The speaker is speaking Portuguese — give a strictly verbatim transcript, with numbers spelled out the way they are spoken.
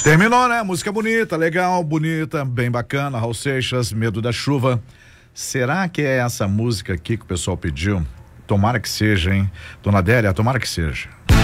Terminou, né? Música bonita, legal, bonita, bem bacana. Raul Seixas, Medo da Chuva. Será que é essa música aqui que o pessoal pediu? Tomara que seja, hein? Dona Adélia, tomara que seja.